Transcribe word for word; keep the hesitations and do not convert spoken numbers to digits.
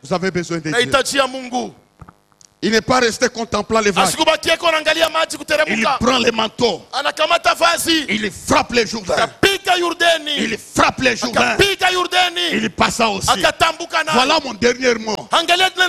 Vous avez besoin de Dieu. Nahitajia Mungu. Il n'est pas resté contemplant les vagues. Asikubakie kwa anaangalia maji Il kuteremka. prend les manteaux. Anakamata vazi. Il frappe les Jourdains. Akapiga Yordani. Il frappe les Jourdains. Akapiga Yordani. Il passa aussi. Akatambuka nayo. Voilà mon dernier mot. Angalia